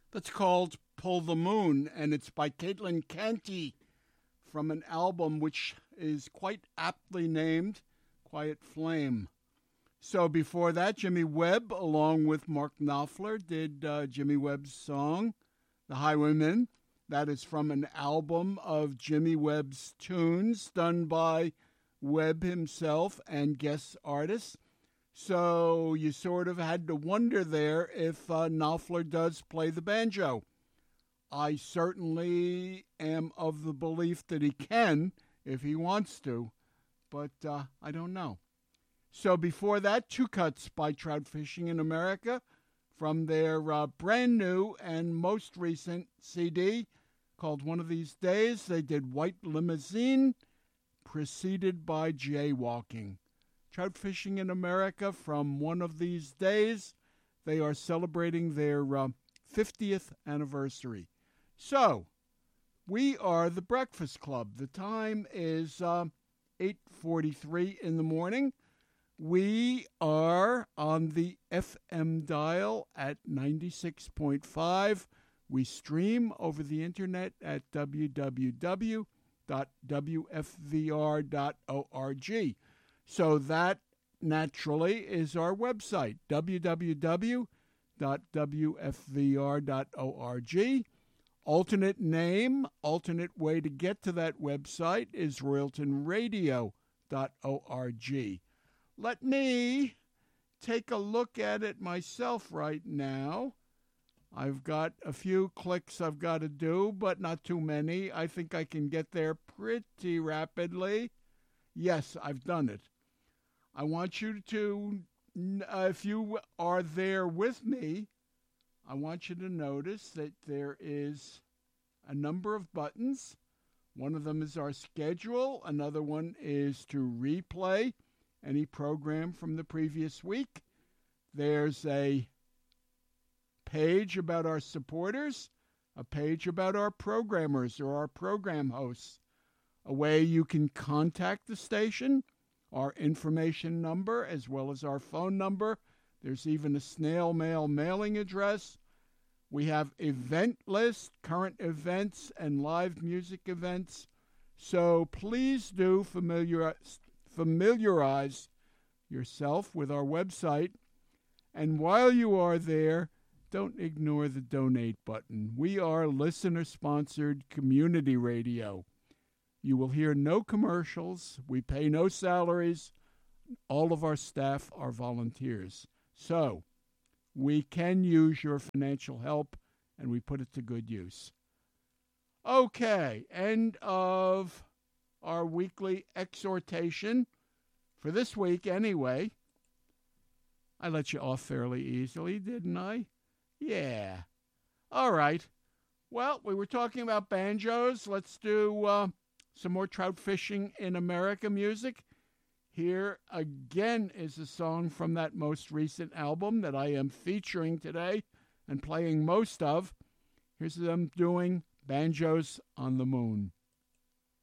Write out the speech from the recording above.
That's called Pull the Moon, and it's by Caitlin Canty from an album which is quite aptly named Quiet Flame. So before that, Jimmy Webb, along with Mark Knopfler, did Jimmy Webb's song, The Highwaymen. That is from an album of Jimmy Webb's tunes done by Webb himself and guest artists. So you sort of had to wonder there if Knopfler does play the banjo. I certainly am of the belief that he can if he wants to, but I don't know. So before that, two cuts by Trout Fishing in America from their brand new and most recent CD called One of These Days. They did White Limousine, preceded by Jaywalking. Trout Fishing in America from One of These Days. They are celebrating their 50th anniversary. So, we are the Breakfast Club. The time is 8:43 in the morning. We are on the FM dial at 96.5. We stream over the internet at www.wfvr.org. So that naturally is our website, www.wfvr.org. Alternate name, alternate way to get to that website is royaltonradio.org. Let me take a look at it myself right now. I've got a few clicks I've got to do, but not too many. I think I can get there pretty rapidly. Yes, I've done it. I want you to, if you are there with me, I want you to notice that there is a number of buttons. One of them is our schedule. Another one is to replay any program from the previous week. There's a page about our supporters, a page about our programmers or our program hosts, a way you can contact the station, our information number, as well as our phone number. There's even a snail mail mailing address. We have event list, current events, and live music events. So please do familiarize yourself with our website. And while you are there, don't ignore the donate button. We are listener-sponsored community radio. You will hear no commercials. We pay no salaries. All of our staff are volunteers. So we can use your financial help, and we put it to good use. Okay, end of our weekly exhortation for this week anyway. I let you off fairly easily, didn't I? Yeah. All right. Well, we were talking about banjos. Let's do some more Trout Fishing in America music. Here again is a song from that most recent album that I am featuring today and playing most of. Here's them doing Banjos on the Moon.